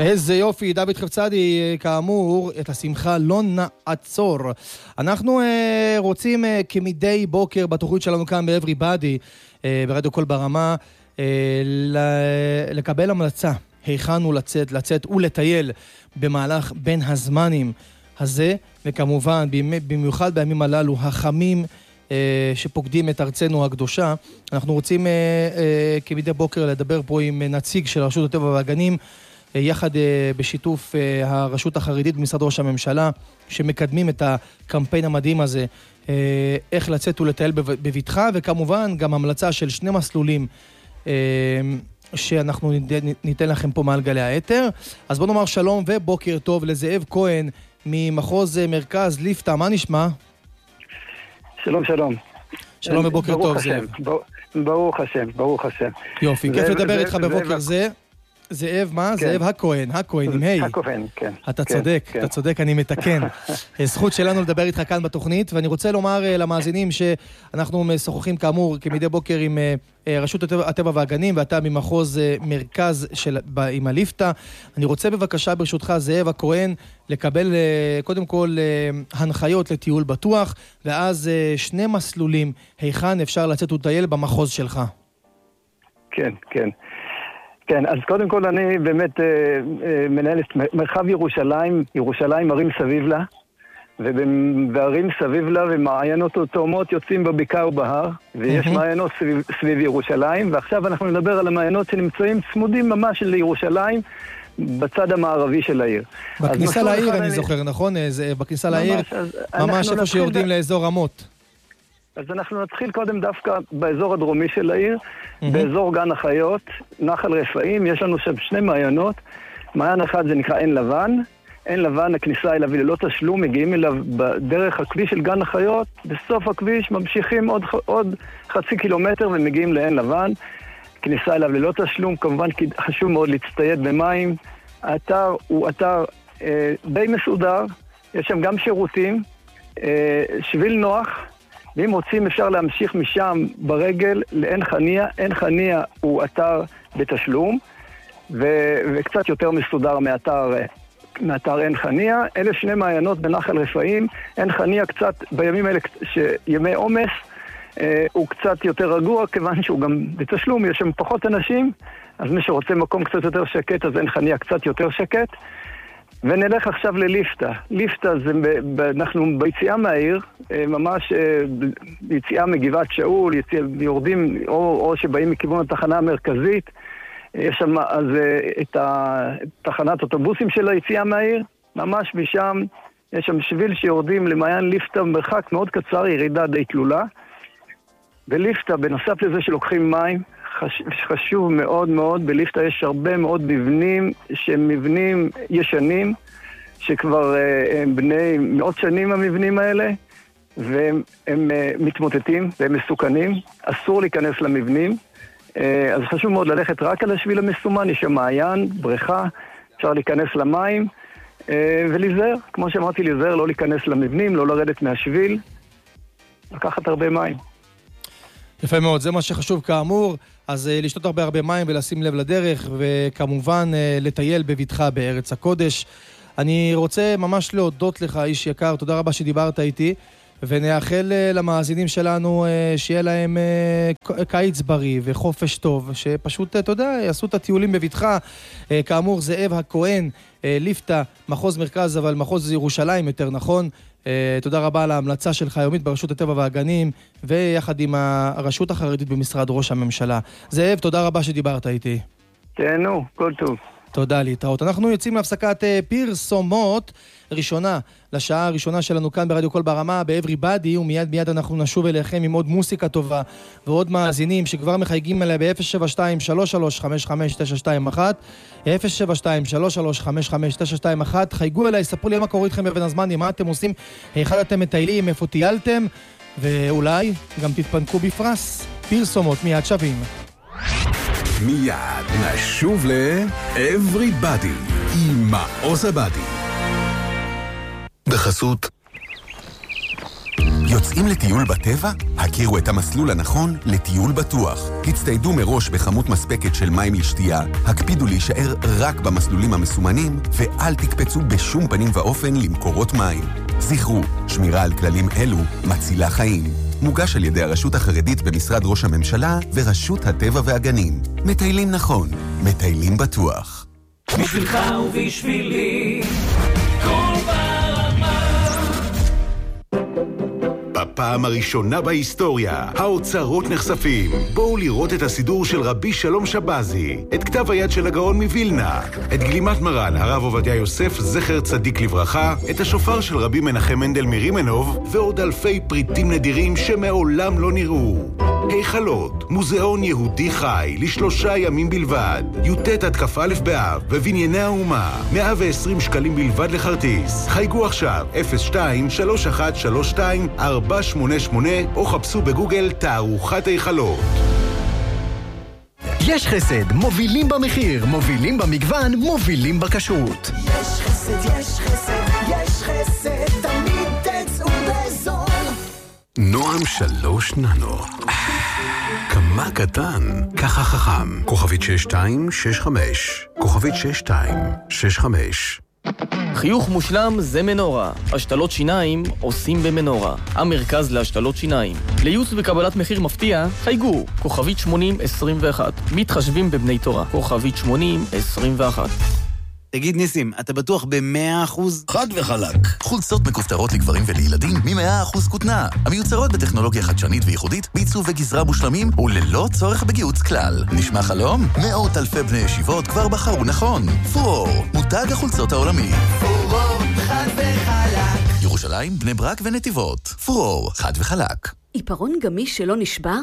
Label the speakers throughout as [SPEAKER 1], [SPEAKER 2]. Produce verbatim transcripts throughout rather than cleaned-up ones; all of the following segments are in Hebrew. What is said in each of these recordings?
[SPEAKER 1] איזה יופי, דוד חפצדי, כאמור, את השמחה לא נעצור. אנחנו אה, רוצים אה, כמדי בוקר בתוכנית שלנו כאן ב-Everybody, אה, ברדיו קול ברמה, אה, לקבל המלצה, היכן הוא לצאת, לצאת ולטייל במהלך בין הזמנים הזה, וכמובן במיוחד בימים הללו החמים אה, שפוקדים את ארצנו הקדושה. אנחנו רוצים אה, אה, כמדי בוקר לדבר פה עם נציג של רשות הטבע והגנים, יחד בשיתוף הרשות החרדית במשרד ראש הממשלה, שמקדמים את הקמפיין המדהים הזה, איך לצאת ולטייל בביטחה, וכמובן גם המלצה של שני מסלולים שאנחנו ניתן לכם פה מעל גלי האתר. אז בוא נאמר שלום ובוקר טוב לזאב כהן ממחוז מרכז ליפתא, מה נשמע?
[SPEAKER 2] שלום שלום.
[SPEAKER 1] שלום ובוקר טוב זאב.
[SPEAKER 2] ברוך השם, ברוך השם.
[SPEAKER 1] יופי, כיף לדבר איתך בבוקר זה. זאב, מה?
[SPEAKER 2] כן.
[SPEAKER 1] זאב הכהן, הכהן עם היי.
[SPEAKER 2] הכהן, כן.
[SPEAKER 1] אתה
[SPEAKER 2] כן,
[SPEAKER 1] צודק,
[SPEAKER 2] כן.
[SPEAKER 1] אתה צודק, אני מתקן. זכות שלנו לדבר איתך כאן בתוכנית, ואני רוצה לומר למאזינים שאנחנו משוחחים כאמור כמדי בוקר עם רשות הטבע, הטבע והגנים, ואתה ממחוז מרכז של, עם הליפתא. אני רוצה בבקשה ברשותך, זאב הכהן, לקבל קודם כל הנחיות לטיול בטוח, ואז שני מסלולים, היכן אפשר לצאת ולטייל במחוז שלך. כן,
[SPEAKER 2] כן. כן, אז קודם כל אני באמת אה, אה, מנהל את מרחב ירושלים, ירושלים ערים סביב לה, ובערים סביב לה ומעיינות תאומות יוצאים בבקעה ובהר, ויש mm-hmm. מעיינות סביב, סביב ירושלים, ועכשיו אנחנו נדבר על המעיינות שנמצאים צמודים ממש לירושלים, בצד המערבי של העיר.
[SPEAKER 1] בכניסה לעיר אני, אני זוכר, נכון? זה, בכניסה ממש, לעיר, ממש איפה שיורדים ב... לאזור רמות.
[SPEAKER 2] אז אנחנו נתחיל קודם דווקא באזור הדרומי של העיר, mm-hmm. באזור גן החיות, נחל רפאים, יש לנו שם שני מעיינות, מעיין אחד זה נקרא עין לבן, עין לבן הכניסה אליו ללא תשלום, מגיעים אליו בדרך הכביש של גן החיות, בסוף הכביש ממשיכים עוד, עוד חצי קילומטר ומגיעים לעין לבן, כניסה אליו ללא תשלום, כמובן חשוב מאוד להצטייד במים, האתר הוא אתר אה, די מסודר, יש שם גם שירותים, אה, שביל נוח, ואם רוצים אפשר להמשיך משם ברגל לעין חניה. עין חניה הוא אתר בתשלום, ו- וקצת יותר מסודר מאתר, מאתר עין חניה. אלה שני מעיינות בנחל רפאים. עין חניה קצת, בימים האלה שימי עומס, אה, הוא קצת יותר רגוע, כיוון שהוא גם בתשלום, יש שם פחות אנשים, אז מי שרוצה מקום קצת יותר שקט, אז עין חניה קצת יותר שקט. ונלך עכשיו לליפתא. ליפתא זה, אנחנו ביציאה מהעיר, ממש ביציאה מגבעת שאול, יציאה, יורדים, או, או שבאים מכיוון התחנה המרכזית, יש שם אז את תחנת אוטובוסים של היציאה מהעיר, ממש משם, יש שם שביל שיורדים למעיין ליפתא, מרחק מאוד קצר, ירידה די תלולה, וליפתא, בנוסף לזה שלוקחים מים, חשוב מאוד מאוד, בליפתא יש הרבה מאוד מבנים שהם מבנים ישנים, שכבר הם בני מאות שנים המבנים האלה, והם הם מתמוטטים והם מסוכנים, אסור להיכנס למבנים, אז חשוב מאוד ללכת רק על השביל המסומן, יש שם מעיין, בריכה, אפשר להיכנס למים, ולהיזהר, כמו שאמרתי, להיזהר, לא להיכנס למבנים, לא לרדת מהשביל, לקחת הרבה מים.
[SPEAKER 1] יפה מאוד, זה מה שחשוב כאמור, אז uh, לשתות הרבה הרבה מים ולשים לב לדרך, וכמובן uh, לטייל בביטחה בארץ הקודש. אני רוצה ממש להודות לך, איש יקר, תודה רבה שדיברת איתי, ונאחל uh, למאזינים שלנו uh, שיהיה להם uh, קיץ בריא וחופש טוב, שפשוט, אתה יודע, יעשו את הטיולים בביטחה. Uh, כאמור, זאב הכהן, uh, ליפתא, מחוז מרכז, אבל מחוז ירושלים יותר נכון, Uh, תודה רבה על ההמלצה שלך היומית ברשות הטבע והגנים, ויחד עם הרשות החרדית במשרד ראש הממשלה. זאב, תודה רבה שדיברת איתי.
[SPEAKER 2] תהנו, כל טוב.
[SPEAKER 1] תודה, להתראות. אנחנו יוצאים להפסקת uh, פרסומות ראשונה, לשעה הראשונה שלנו כאן ברדיו קול ברמה, ב-Everybody, ומיד מיד אנחנו נשוב אליכם עם עוד מוסיקה טובה, ועוד מאזינים שכבר מחייגים אליה ב-אפס שבע שתיים שלוש שלוש חמש חמש תשע שתיים אחת, אפס שבע שתיים שלוש שלוש חמש חמש תשע שתיים אחת, חייגו אליי, ספרו לי מה קורה איתכם בבין הזמן, מה אתם עושים, היכן אתם מטיילים, איפה טיילתם, ואולי גם תתפנקו בפרס. פרסומות מיד שווים.
[SPEAKER 3] מיד נשוב ל-Everybody עם מעוז הבדי. בחסות יוצאים לטיול בטבע? הכירו את המסלול הנכון לטיול בטוח. הצטיידו מראש בכמות מספקת של מים לשתייה, הקפידו להישאר רק במסלולים המסומנים, ואל תקפצו בשום פנים ואופן למקורות מים. זכרו, שמירה על כללים אלו מצילה חיים. מוגש על ידי הרשות החרדית במשרד ראש הממשלה ורשות הטבע והגנים. מטיילים נכון, מטיילים בטוח.
[SPEAKER 4] בשבילך ובשבילי, כל ברמה.
[SPEAKER 5] בפעם הראשונה בהיסטוריה, האוצרות נחשפים. בואו לראות את הסידור של רבי שלום שבזי, את כתב היד של הגאון מווילנה, את גלימת מרן, הרב עובדיה יוסף, זכר צדיק לברכה, את השופר של רבי מנחם מנדל מרימנוב, ועוד אלפי פריטים נדירים שמעולם לא נראו. היכלות, מוזיאון יהודי חי, לשלושה ימים בלבד, י"ט עד כ"א באב, בבנייני האומה, מאה ועשרים שקלים בלבד לכרטיס. חייגו עכשיו, אפס שתיים שלוש אחת שלוש שתיים ארבע שמונה שמונה, או חפשו בגוגל תערוכת היכלות.
[SPEAKER 6] יש חסד, מובילים במחיר, מובילים במגוון, מובילים בכשרות.
[SPEAKER 7] יש חסד, יש חסד, יש חסד, תמיד תצאו בזול.
[SPEAKER 3] נועם שלוש ננו. כמה קטן, ככה חכם. כוכבית שש שתיים שש חמש. כוכבית שש שתיים שש חמש.
[SPEAKER 8] חיוך מושלם זה מנורה. השתלות שיניים עושים במנורה. המרכז להשתלות שיניים. לייעוץ וקבלת מחיר מפתיע, חייגו. כוכבית שמונים עשרים ואחת. מתחשבים בבני תורה. כוכבית שמונים עשרים ואחת.
[SPEAKER 9] תגיד ניסים, אתה בטוח ב-מאה אחוז?
[SPEAKER 10] חד וחלק. חולצות מכופתרות לגברים ולילדים מ-מאה אחוז כותנה. המיוצרות בטכנולוגיה חדשנית וייחודית, בעיצוב וגזרה מושלמים וללא צורך בגיוץ כלל. נשמע חלום? מאות אלפי בני ישיבות כבר בחרו נכון. פרור, מותג החולצות העולמי.
[SPEAKER 7] פרור, חד וחלק.
[SPEAKER 10] ירושלים, בני ברק ונתיבות. פרור, חד וחלק.
[SPEAKER 11] עיפרון גמיש שלא נשבר?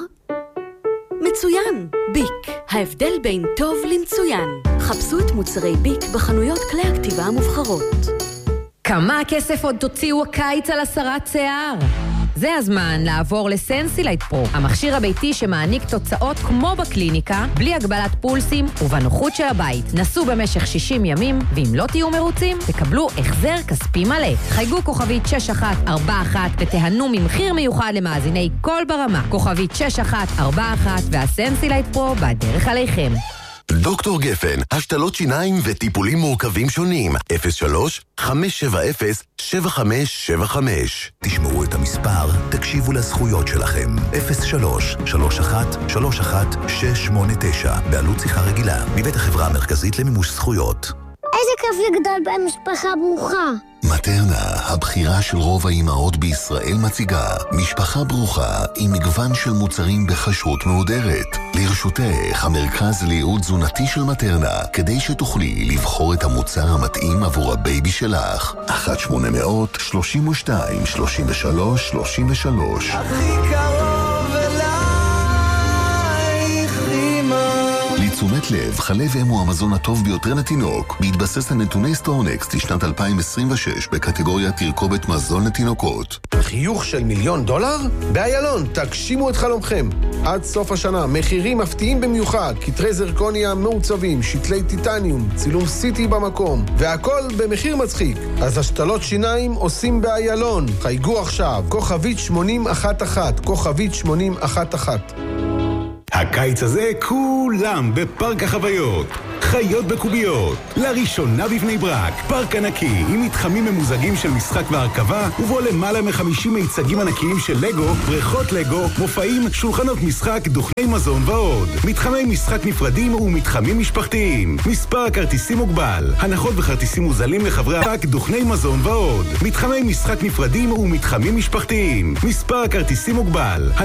[SPEAKER 11] מצוין! ביק, ההבדל בין טוב למצוין. חפשו את מוצרי ביק בחנויות כלי הכתיבה המובחרות.
[SPEAKER 12] כמה כסף עוד תוציאו הקיץ על הסרת שיער? זה הזמן לעבור לסנסילייט פרו, המכשיר הביתי שמעניק תוצאות כמו בקליניקה, בלי הגבלת פולסים ובנוחות של הבית. נסו במשך שישים ימים, ואם לא תהיו מרוצים, תקבלו החזר כספי מלא. חייגו כוכבית שש אחת ארבע אחת ותהנו ממחיר מיוחד למאזיני כל ברמה. כוכבית שש אחת ארבע אחת והסנסילייט פרו בדרך עליכם.
[SPEAKER 13] דוקטור גפן, השתלות שיניים וטיפולים מורכבים שונים. אפס שלוש חמש שבע אפס שבע חמש שבע חמש. תשמעו את המספר, תקשיבו לזכויות שלכם. אפס שלוש שלוש אחת שלוש אחת שש שמונה תשע. בעלות שיחה רגילה. מבית החברה המרכזית למימוש זכויות.
[SPEAKER 14] איזה כיף לגדול במשפחה ברוכה.
[SPEAKER 13] מטרנה, הבחירה של רוב האימהות בישראל מציגה משפחה ברוכה עם מגוון של מוצרים בכשרות מהודרת. לרשותך המרכז לייעוד תזונתי של מטרנה, כדי שתוכלי לבחור את המוצר המתאים עבור הבייבי שלך. אחת שמונה מאות שלושים ושתיים שלושים ושלוש שלושים ושלוש.
[SPEAKER 7] הכי קרוב אלייך אמא.
[SPEAKER 13] לתשומת לב, חלב אם הוא המזון הטוב ביותר לתינוק, בהתבסס על נתוני סטורנקסט לשנת אלפיים עשרים ושש בקטגוריה תרכובת מזון לתינוקות.
[SPEAKER 15] חיוך של מיליון דולר? באיילון, תגשימו את חלומכם. עד סוף השנה, מחירים מפתיעים במיוחד, כתרי זרקוניה מעוצבים, שתלי טיטניום, צילום סיטי במקום, והכל במחיר מצחיק. אז השתלות שיניים עושים באיילון. חייגו עכשיו, כוכבית שמונים אחת אחת, כוכבית שמונים אחת אחת.
[SPEAKER 5] הקיץ הזה כולם בפארק החוויות. חיות בקוביות. לראשונה בבני ברק. פארק ענקי עם מתחמים ממוזגים של משחק והרכבה, ובו למעלה מחמישים מיצגים ענקיים של לגו, בריכות לגו, מופעים, שולחנות משחק, דוכני מזון ועוד. מתחמי משחק נפרדים ומתחמים משפחתיים. מספר הכרטיסים מוגבל. הנחות וכרטיסים מוזלים לחברי הפארק, דוכני מזון ועוד. מתחמי משחק נפרדים ומתחמים משפחתיים. מספר הכרטיסים מוגבל.